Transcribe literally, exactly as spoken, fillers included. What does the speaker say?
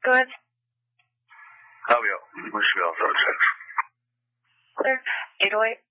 Good. How are you? We should be all set. Clear. eight oh eight.